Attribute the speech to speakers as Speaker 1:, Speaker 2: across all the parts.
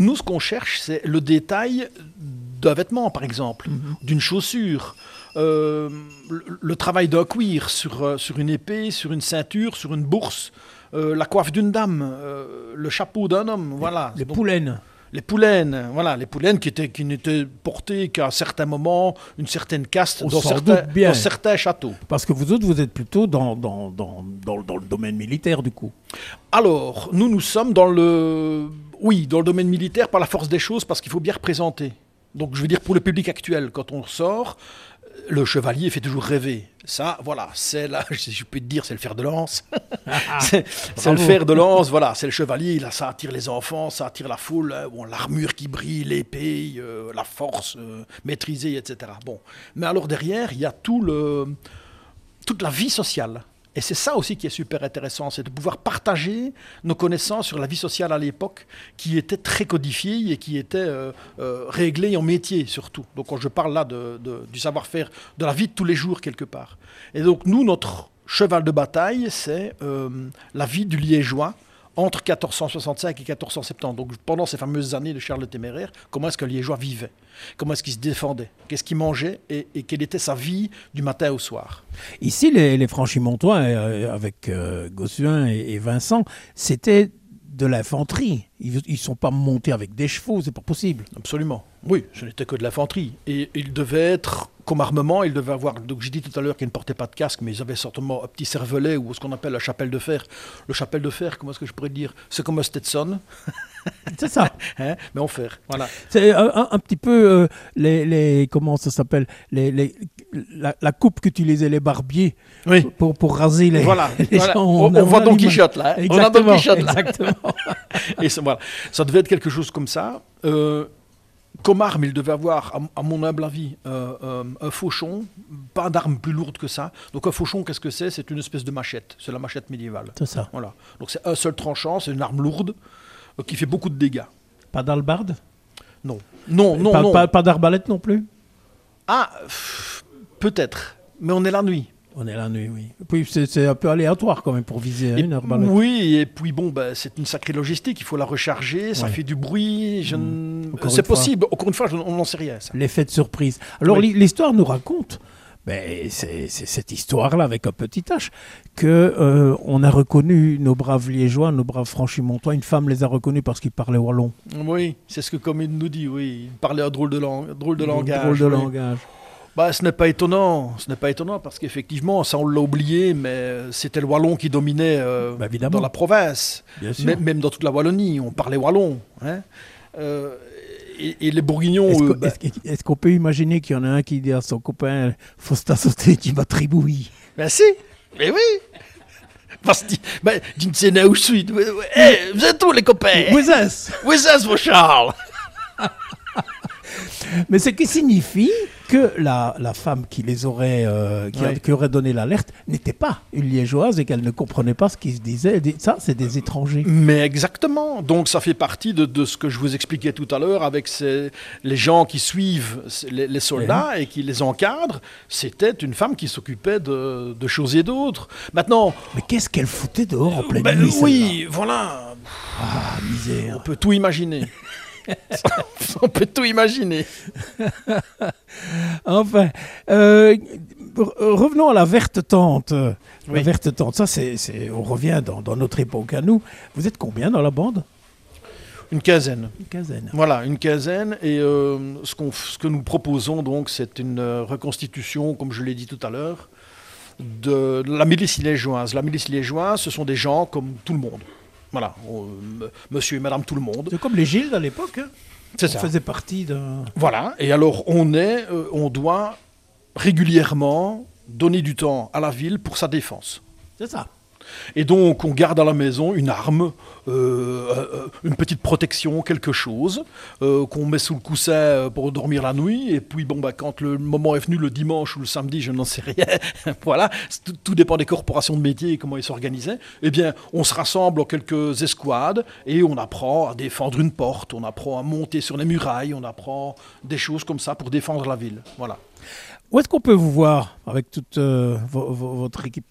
Speaker 1: Nous, ce qu'on cherche, c'est le détail d'un vêtement, par exemple, d'une chaussure, le travail d'un cuir sur une épée, sur une ceinture, sur une bourse, la coiffe d'une dame, le chapeau d'un homme, voilà.
Speaker 2: Les poulaines.
Speaker 1: Les poulaines, voilà, les poulaines qui n'étaient portées qu'à un certain moment, une certaine caste dans certains châteaux.
Speaker 2: Parce que vous autres, vous êtes plutôt dans le domaine militaire, du coup.
Speaker 1: Alors, nous sommes dans le domaine militaire par la force des choses, parce qu'il faut bien représenter. Donc, je veux dire, pour le public actuel, quand on sort, le chevalier fait toujours rêver. Ça, voilà, c'est là, si je peux te dire, c'est le fer de lance. c'est le fer de lance, voilà, c'est le chevalier. Là, ça attire les enfants, ça attire la foule. Bon, l'armure qui brille, l'épée, la force maîtrisée, etc. Bon, mais alors derrière, il y a toute la vie sociale. Et c'est ça aussi qui est super intéressant, c'est de pouvoir partager nos connaissances sur la vie sociale à l'époque, qui était très codifiée et qui était réglée en métier surtout. Donc quand je parle là du savoir-faire, de la vie de tous les jours quelque part. Et donc nous, notre cheval de bataille, c'est la vie du Liégeois entre 1465 et 1470. Donc pendant ces fameuses années de Charles le Téméraire, comment est-ce que le Liégeois vivait ? Comment est-ce qu'il se défendait ? Qu'est-ce qu'il mangeait ? Et quelle était sa vie du matin au soir ?
Speaker 2: Ici, les Franchimontois, avec Gossuin et Vincent, c'était de l'infanterie. Ils ne sont pas montés avec des chevaux, c'est pas possible.
Speaker 1: Absolument. Oui, ce n'était que de l'infanterie. Et ils devaient être, comme armement, ils devaient avoir, donc j'ai dit tout à l'heure qu'ils ne portaient pas de casque, mais ils avaient certainement un petit cervelet ou ce qu'on appelle la chapelle de fer. Le chapelle de fer, comment est-ce que je pourrais dire ? C'est comme un Stetson.
Speaker 2: C'est ça.
Speaker 1: Mais en fer, voilà.
Speaker 2: C'est un petit peu comment ça s'appelle, la coupe qu'utilisaient les barbiers pour raser les,
Speaker 1: voilà.
Speaker 2: Les gens.
Speaker 1: On voit Don Quichotte là.
Speaker 2: Exactement, on a Don Quichotte là. Exactement.
Speaker 1: Et voilà. Ça devait être quelque chose comme ça. Comme arme, il devait avoir, à mon humble avis, un fauchon, pas d'arme plus lourde que ça. Donc un fauchon, qu'est-ce que c'est ? C'est une espèce de machette. C'est la machette médiévale.
Speaker 2: C'est ça.
Speaker 1: Voilà. Donc c'est un seul tranchant, c'est une arme lourde qui fait beaucoup de dégâts.
Speaker 2: Pas d'albarde ?
Speaker 1: Non.
Speaker 2: Pas d'arbalète non plus ?
Speaker 1: Ah, peut-être. Mais on est la nuit.
Speaker 2: On est la nuit, oui. Puis c'est un peu aléatoire quand même pour viser une arbalète.
Speaker 1: Oui, et puis bon, c'est une sacrée logistique. Il faut la recharger, ça fait du bruit. C'est possible. Encore une fois, on n'en sait rien. Ça.
Speaker 2: L'effet de surprise. Alors l'histoire nous raconte, c'est cette histoire-là avec un petit H, qu'on a reconnu nos braves Liégeois, nos braves Franchimontois. Une femme les a reconnus parce qu'ils parlaient wallon.
Speaker 1: Oui, c'est ce que Commune nous dit. Oui, ils parlaient un drôle de langage. Drôle de
Speaker 2: langage.
Speaker 1: Ce n'est pas étonnant. Parce qu'effectivement, ça on l'a oublié, mais c'était le wallon qui dominait dans la province. Même dans toute la Wallonie, on parlait wallon. Hein. Et les Bourguignons...
Speaker 2: Est-ce qu'on peut imaginer qu'il y en a un qui dit à son copain « Faut se sauter, tu m'as tribouille ».
Speaker 1: Ben si, mais oui. Parce que, tu ne sais où je suis. Vous êtes tous les copains.
Speaker 2: Vous êtes
Speaker 1: vos Charles.
Speaker 2: Mais ce qui signifie que la femme qui les aurait, qui aurait donné l'alerte n'était pas une Liégeoise et qu'elle ne comprenait pas ce qui se disait. Ça, c'est des étrangers.
Speaker 1: Mais exactement. Donc ça fait partie de ce que je vous expliquais tout à l'heure avec les gens qui suivent les soldats et qui les encadrent. C'était une femme qui s'occupait de choses et d'autres. Maintenant...
Speaker 2: Mais qu'est-ce qu'elle foutait dehors en pleine nuit,
Speaker 1: oui, voilà.
Speaker 2: Ah, misère.
Speaker 1: On peut tout imaginer. On peut tout imaginer.
Speaker 2: Enfin, revenons à la verte tente. La verte tente, ça, on revient dans notre époque à nous. Vous êtes combien dans la bande ?
Speaker 1: Une quinzaine. Voilà, une quinzaine. Et ce que nous proposons, donc, c'est une reconstitution, comme je l'ai dit tout à l'heure, de la milice liégeoise. La milice liégeoise, ce sont des gens comme tout le monde. Voilà, monsieur et madame tout le monde.
Speaker 2: C'est comme les Gilles à l'époque. Hein.
Speaker 1: C'est ça.
Speaker 2: On faisait partie de...
Speaker 1: Voilà, et alors on doit régulièrement donner du temps à la ville pour sa défense.
Speaker 2: C'est ça.
Speaker 1: Et donc, on garde à la maison une arme, une petite protection, quelque chose, qu'on met sous le coussin pour dormir la nuit. Et puis, quand le moment est venu, le dimanche ou le samedi, je n'en sais rien, voilà, tout dépend des corporations de métier et comment ils s'organisaient, eh bien, on se rassemble en quelques escouades et on apprend à défendre une porte, on apprend à monter sur les murailles, on apprend des choses comme ça pour défendre la ville. Voilà.
Speaker 2: Où est-ce qu'on peut vous voir avec tout votre équipement ?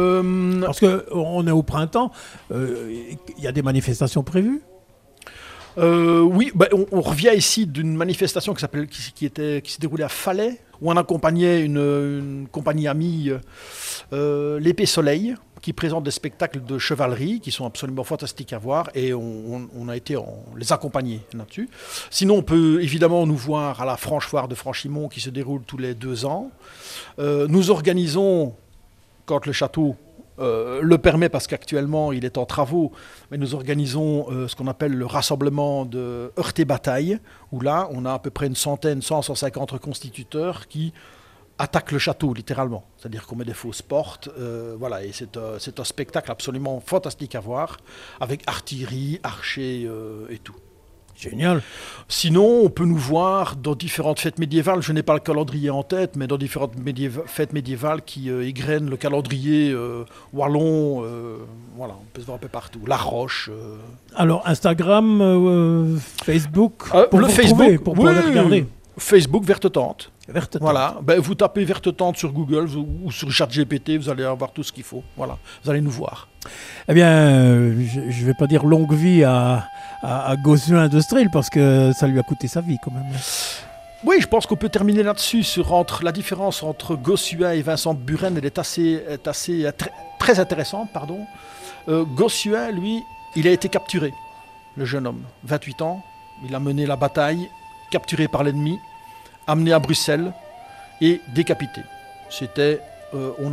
Speaker 2: Parce qu'on est au printemps, il y a des manifestations prévues ?
Speaker 1: Oui, on revient ici d'une manifestation qui s'est déroulée à Falais, où on accompagnait une compagnie amie, l'Épée Soleil, qui présente des spectacles de chevalerie qui sont absolument fantastiques à voir, et on a été les accompagner là-dessus. Sinon, on peut évidemment nous voir à la Franche Foire de Franchimont qui se déroule tous les 2 ans. Nous organisons, quand le château le permet, parce qu'actuellement il est en travaux, mais nous organisons ce qu'on appelle le rassemblement de Heurté-Bataille, où là on a à peu près 150 reconstituteurs qui attaquent le château littéralement, c'est-à-dire qu'on met des fausses portes, voilà, et c'est un spectacle absolument fantastique à voir, avec artillerie, archers et tout.
Speaker 2: Génial.
Speaker 1: Sinon, on peut nous voir dans différentes fêtes médiévales. Je n'ai pas le calendrier en tête, mais dans différentes fêtes médiévales qui égrènent le calendrier wallon. Voilà, on peut se voir un peu partout. La Roche.
Speaker 2: Alors, Instagram, Facebook, pour
Speaker 1: le Facebook,
Speaker 2: pour pouvoir les regarder.
Speaker 1: Facebook Verte Tente.
Speaker 2: Verte Tente.
Speaker 1: Voilà, vous tapez Verte Tente sur Google ou sur ChatGPT, vous allez avoir tout ce qu'il faut. Voilà, vous allez nous voir.
Speaker 2: Eh bien, je ne vais pas dire longue vie à Gossuin Industriel, parce que ça lui a coûté sa vie quand même.
Speaker 1: Oui, je pense qu'on peut terminer là-dessus la différence entre Gossuin et Vincent Buren. Elle est très intéressante, pardon. Gossuin, lui, il a été capturé, le jeune homme, 28 ans. Il a mené la bataille, capturé par l'ennemi, amené à Bruxelles et décapité. C'était, on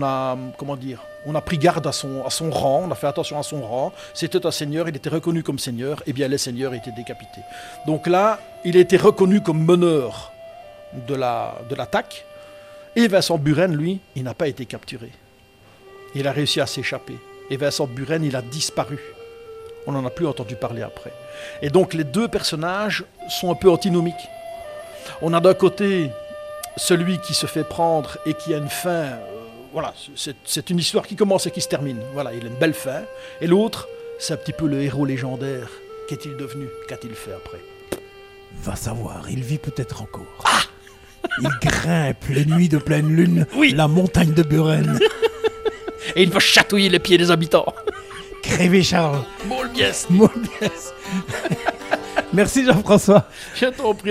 Speaker 1: a pris garde à son rang, on a fait attention à son rang. C'était un seigneur, il était reconnu comme seigneur, et bien les seigneurs étaient décapités. Donc là, il a été reconnu comme meneur de l'attaque, et Vincent Buren, lui, il n'a pas été capturé. Il a réussi à s'échapper. Et Vincent Buren, il a disparu. On n'en a plus entendu parler après. Et donc les deux personnages sont un peu antinomiques. On a d'un côté celui qui se fait prendre et qui a une fin... voilà, c'est une histoire qui commence et qui se termine. Voilà, il a une belle fin. Et l'autre, c'est un petit peu le héros légendaire. Qu'est-il devenu? Qu'a-t-il fait après?
Speaker 2: Va savoir, il vit peut-être encore. Ah, il grimpe les nuits de pleine lune, oui, la montagne de Buren.
Speaker 1: Et il va chatouiller les pieds des habitants.
Speaker 2: Crévé Charles.
Speaker 1: Molbiès.
Speaker 2: Merci Jean-François.
Speaker 1: Je t'en prie.